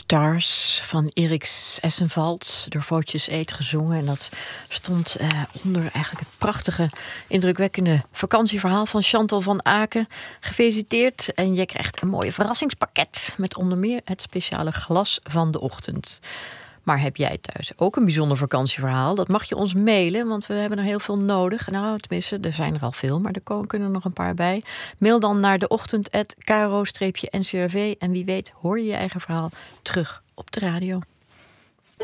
Stars van Erik Essenvald door Vootjes Eet gezongen. En dat stond onder eigenlijk het prachtige, indrukwekkende vakantieverhaal van Chantal van Aken. Gefeliciteerd en je krijgt een mooie verrassingspakket met onder meer het speciale glas van de ochtend. Maar heb jij thuis ook een bijzonder vakantieverhaal? Dat mag je ons mailen, want we hebben er heel veel nodig. Nou, tenminste, er zijn er al veel, maar er kunnen er nog een paar bij. Mail dan naar deochtend@kro-ncrv en wie weet hoor je je eigen verhaal terug op de radio.